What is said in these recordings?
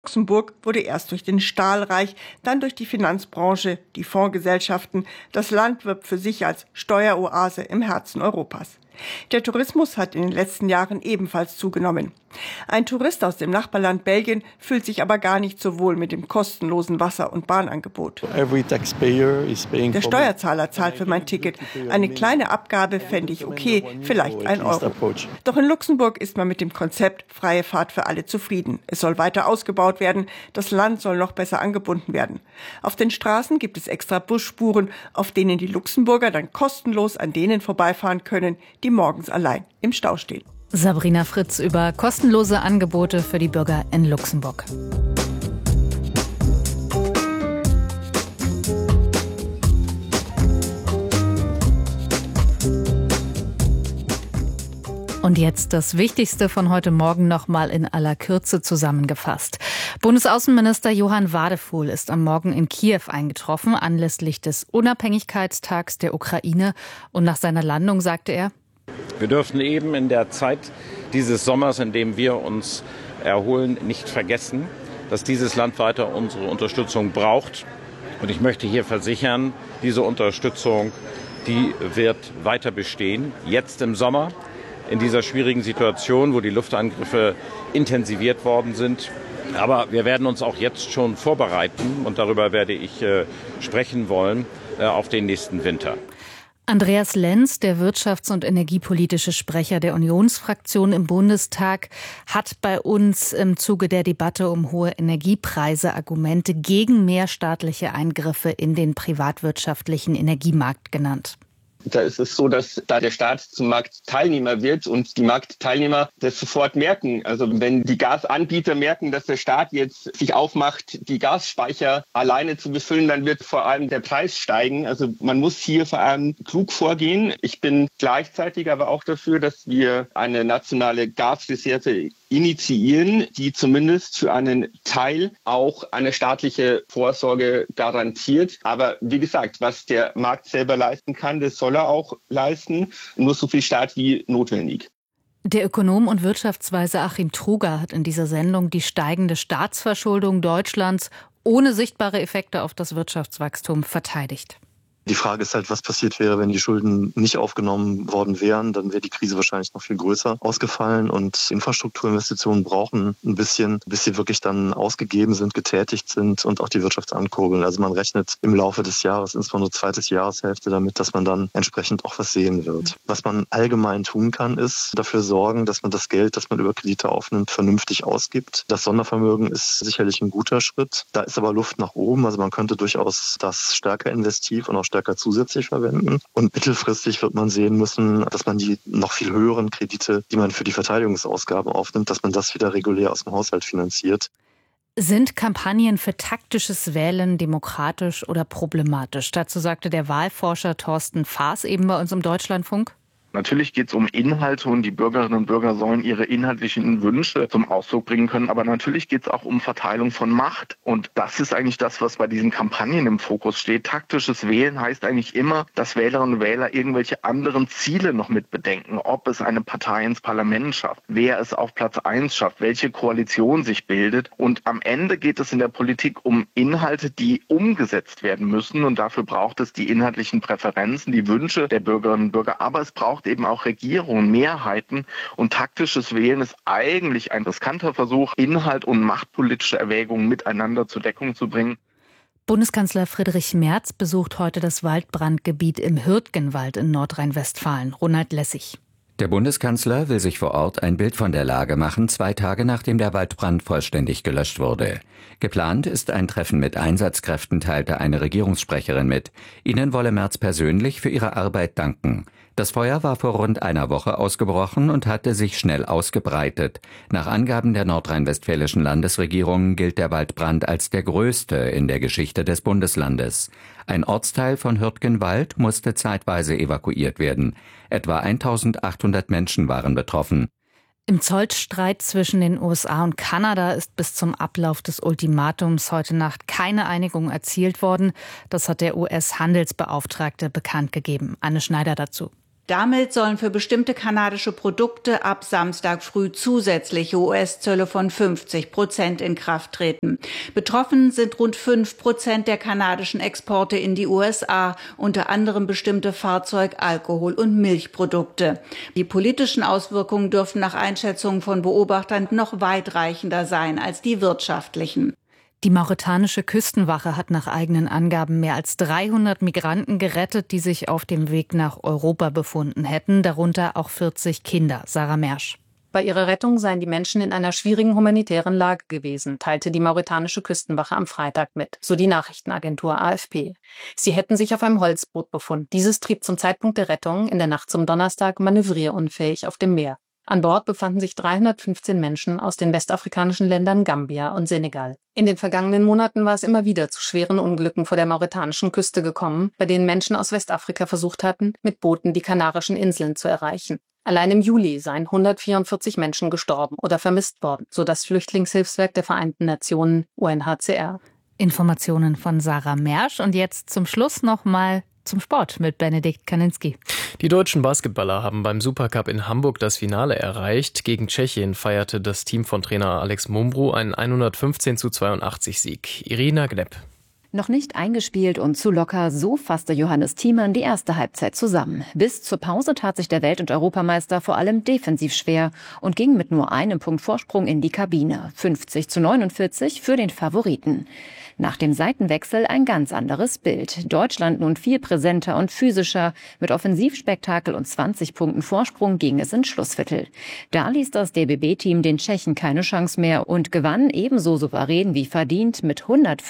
Luxemburg wurde erst durch den Stahlreich, dann durch die Finanzbranche, die Fondsgesellschaften. Das Land wirbt für sich als Steueroase im Herzen Europas. Der Tourismus hat in den letzten Jahren ebenfalls zugenommen. Ein Tourist aus dem Nachbarland Belgien fühlt sich aber gar nicht so wohl mit dem kostenlosen Wasser- und Bahnangebot. Der Steuerzahler zahlt für mein Ticket. Eine kleine Abgabe fände ich okay, vielleicht 1 Euro. Doch in Luxemburg ist man mit dem Konzept freie Fahrt für alle zufrieden. Es soll weiter ausgebaut werden, das Land soll noch besser angebunden werden. Auf den Straßen gibt es extra Busspuren, auf denen die Luxemburger dann kostenlos an denen vorbeifahren können, die morgens allein im Stau stehen. Sabrina Fritz über kostenlose Angebote für die Bürger in Luxemburg. Und jetzt das Wichtigste von heute Morgen noch mal in aller Kürze zusammengefasst. Bundesaußenminister Johann Wadefuhl ist am Morgen in Kiew eingetroffen, anlässlich des Unabhängigkeitstags der Ukraine. Und nach seiner Landung sagte er: Wir dürfen eben in der Zeit dieses Sommers, in dem wir uns erholen, nicht vergessen, dass dieses Land weiter unsere Unterstützung braucht. Und ich möchte hier versichern, diese Unterstützung, die wird weiter bestehen. Jetzt im Sommer, in dieser schwierigen Situation, wo die Luftangriffe intensiviert worden sind. Aber wir werden uns auch jetzt schon vorbereiten, und darüber werde ich sprechen wollen, auf den nächsten Winter. Andreas Lenz, der wirtschafts- und energiepolitische Sprecher der Unionsfraktion im Bundestag, hat bei uns im Zuge der Debatte um hohe Energiepreise Argumente gegen mehr staatliche Eingriffe in den privatwirtschaftlichen Energiemarkt genannt. Da ist es so, dass da der Staat zum Marktteilnehmer wird und die Marktteilnehmer das sofort merken. Also wenn die Gasanbieter merken, dass der Staat jetzt sich aufmacht, die Gasspeicher alleine zu befüllen, dann wird vor allem der Preis steigen. Also man muss hier vor allem klug vorgehen. Ich bin gleichzeitig aber auch dafür, dass wir eine nationale Gasreserve initiieren, die zumindest für einen Teil auch eine staatliche Vorsorge garantiert. Aber wie gesagt, was der Markt selber leisten kann, das soll er auch leisten. Nur so viel Staat wie notwendig. Der Ökonom und Wirtschaftsweise Achim Truger hat in dieser Sendung die steigende Staatsverschuldung Deutschlands ohne sichtbare Effekte auf das Wirtschaftswachstum verteidigt. Die Frage ist halt, was passiert wäre, wenn die Schulden nicht aufgenommen worden wären. Dann wäre die Krise wahrscheinlich noch viel größer ausgefallen. Und Infrastrukturinvestitionen brauchen ein bisschen, bis sie wirklich dann ausgegeben sind, getätigt sind und auch die Wirtschaft ankurbeln. Also man rechnet im Laufe des Jahres, insbesondere zweite Jahreshälfte, damit, dass man dann entsprechend auch was sehen wird. Was man allgemein tun kann, ist dafür sorgen, dass man das Geld, das man über Kredite aufnimmt, vernünftig ausgibt. Das Sondervermögen ist sicherlich ein guter Schritt. Da ist aber Luft nach oben. Also man könnte durchaus das stärker investiv und auch stärker zusätzlich verwenden. Und mittelfristig wird man sehen müssen, dass man die noch viel höheren Kredite, die man für die Verteidigungsausgaben aufnimmt, dass man das wieder regulär aus dem Haushalt finanziert. Sind Kampagnen für taktisches Wählen demokratisch oder problematisch? Dazu sagte der Wahlforscher Thorsten Faas eben bei uns im Deutschlandfunk. Natürlich geht es um Inhalte und die Bürgerinnen und Bürger sollen ihre inhaltlichen Wünsche zum Ausdruck bringen können. Aber natürlich geht es auch um Verteilung von Macht. Und das ist eigentlich das, was bei diesen Kampagnen im Fokus steht. Taktisches Wählen heißt eigentlich immer, dass Wählerinnen und Wähler irgendwelche anderen Ziele noch mit bedenken. Ob es eine Partei ins Parlament schafft, wer es auf Platz 1 schafft, welche Koalition sich bildet. Und am Ende geht es in der Politik um Inhalte, die umgesetzt werden müssen. Und dafür braucht es die inhaltlichen Präferenzen, die Wünsche der Bürgerinnen und Bürger. Aber es braucht eben auch Regierungen, Mehrheiten, und taktisches Wählen ist eigentlich ein riskanter Versuch, Inhalt und machtpolitische Erwägungen miteinander zur Deckung zu bringen. Bundeskanzler Friedrich Merz besucht heute das Waldbrandgebiet im Hürtgenwald in Nordrhein-Westfalen. Ronald Lessig. Der Bundeskanzler will sich vor Ort ein Bild von der Lage machen, 2 Tage nachdem der Waldbrand vollständig gelöscht wurde. Geplant ist ein Treffen mit Einsatzkräften, teilte eine Regierungssprecherin mit. Ihnen wolle Merz persönlich für ihre Arbeit danken. Das Feuer war vor rund einer Woche ausgebrochen und hatte sich schnell ausgebreitet. Nach Angaben der nordrhein-westfälischen Landesregierung gilt der Waldbrand als der größte in der Geschichte des Bundeslandes. Ein Ortsteil von Hürtgenwald musste zeitweise evakuiert werden. Etwa 1800 Menschen waren betroffen. Im Zollstreit zwischen den USA und Kanada ist bis zum Ablauf des Ultimatums heute Nacht keine Einigung erzielt worden. Das hat der US-Handelsbeauftragte bekannt gegeben. Anne Schneider dazu. Damit sollen für bestimmte kanadische Produkte ab Samstag früh zusätzliche US-Zölle von 50% in Kraft treten. Betroffen sind rund 5% der kanadischen Exporte in die USA, unter anderem bestimmte Fahrzeug-, Alkohol- und Milchprodukte. Die politischen Auswirkungen dürften nach Einschätzungen von Beobachtern noch weitreichender sein als die wirtschaftlichen. Die mauretanische Küstenwache hat nach eigenen Angaben mehr als 300 Migranten gerettet, die sich auf dem Weg nach Europa befunden hätten, darunter auch 40 Kinder. Sarah Mersch. Bei ihrer Rettung seien die Menschen in einer schwierigen humanitären Lage gewesen, teilte die mauretanische Küstenwache am Freitag mit, so die Nachrichtenagentur AFP. Sie hätten sich auf einem Holzboot befunden. Dieses trieb zum Zeitpunkt der Rettung in der Nacht zum Donnerstag manövrierunfähig auf dem Meer. An Bord befanden sich 315 Menschen aus den westafrikanischen Ländern Gambia und Senegal. In den vergangenen Monaten war es immer wieder zu schweren Unglücken vor der mauretanischen Küste gekommen, bei denen Menschen aus Westafrika versucht hatten, mit Booten die Kanarischen Inseln zu erreichen. Allein im Juli seien 144 Menschen gestorben oder vermisst worden, so das Flüchtlingshilfswerk der Vereinten Nationen UNHCR. Informationen von Sarah Mersch. Und jetzt zum Schluss nochmal zum Sport mit Benedikt Kaninski. Die deutschen Basketballer haben beim Supercup in Hamburg das Finale erreicht. Gegen Tschechien feierte das Team von Trainer Alex Mumbrou einen 115:82 Sieg. Irina Gnepp. Noch nicht eingespielt und zu locker, so fasste Johannes Thiemann die erste Halbzeit zusammen. Bis zur Pause tat sich der Welt- und Europameister vor allem defensiv schwer und ging mit nur einem Punkt Vorsprung in die Kabine. 50:49 für den Favoriten. Nach dem Seitenwechsel ein ganz anderes Bild. Deutschland nun viel präsenter und physischer. Mit Offensivspektakel und 20 Punkten Vorsprung ging es ins Schlussviertel. Da ließ das DBB-Team den Tschechen keine Chance mehr und gewann ebenso souverän wie verdient mit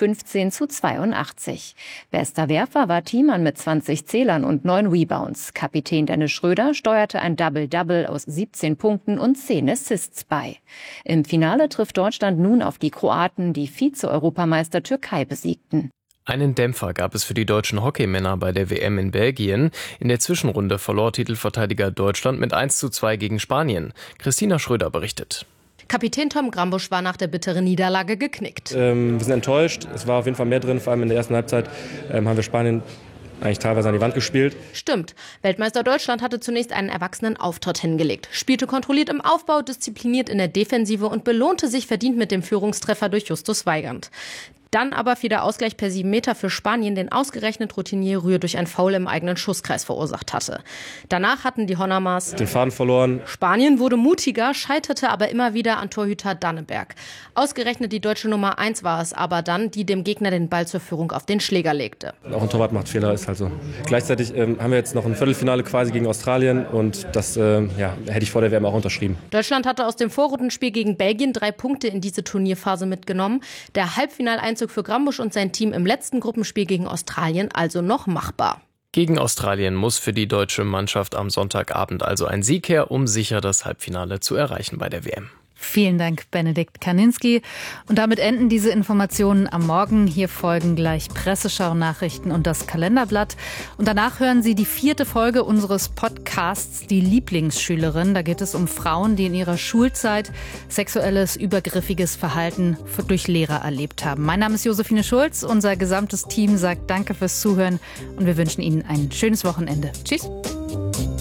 115:82. Bester Werfer war Thiemann mit 20 Zählern und 9 Rebounds. Kapitän Dennis Schröder steuerte ein Double-Double aus 17 Punkten und 10 Assists bei. Im Finale trifft Deutschland nun auf die Kroaten, die Vize-Europameister Türkei besiegten. Einen Dämpfer gab es für die deutschen Hockeymänner bei der WM in Belgien. In der Zwischenrunde verlor Titelverteidiger Deutschland mit 1:2 gegen Spanien. Christina Schröder berichtet. Kapitän Tom Grambusch war nach der bitteren Niederlage geknickt. Wir sind enttäuscht. Es war auf jeden Fall mehr drin. Vor allem in der ersten Halbzeit haben wir Spanien eigentlich teilweise an die Wand gespielt. Stimmt. Weltmeister Deutschland hatte zunächst einen erwachsenen Auftritt hingelegt, spielte kontrolliert im Aufbau, diszipliniert in der Defensive und belohnte sich verdient mit dem Führungstreffer durch Justus Weigand. Dann aber fiel der Ausgleich per 7 Meter für Spanien, den ausgerechnet Routinier Rühr durch ein Foul im eigenen Schusskreis verursacht hatte. Danach hatten die Honnermars den Faden verloren. Spanien wurde mutiger, scheiterte aber immer wieder an Torhüter Danneberg. Ausgerechnet die deutsche Nummer 1 war es aber dann, die dem Gegner den Ball zur Führung auf den Schläger legte. Auch ein Torwart macht Fehler, ist halt so. Gleichzeitig haben wir jetzt noch ein Viertelfinale quasi gegen Australien und das hätte ich vor der WM auch unterschrieben. Deutschland hatte aus dem Vorrundenspiel gegen Belgien 3 Punkte in diese Turnierphase mitgenommen. Der Halbfinaleinzug für Grambusch und sein Team im letzten Gruppenspiel gegen Australien also noch machbar. Gegen Australien muss für die deutsche Mannschaft am Sonntagabend also ein Sieg her, um sicher das Halbfinale zu erreichen bei der WM. Vielen Dank, Benedikt Kaninski. Und damit enden diese Informationen am Morgen. Hier folgen gleich Presseschau-Nachrichten und das Kalenderblatt. Und danach hören Sie die 4. Folge unseres Podcasts Die Lieblingsschülerin. Da geht es um Frauen, die in ihrer Schulzeit sexuelles, übergriffiges Verhalten durch Lehrer erlebt haben. Mein Name ist Josephine Schulz. Unser gesamtes Team sagt Danke fürs Zuhören und wir wünschen Ihnen ein schönes Wochenende. Tschüss.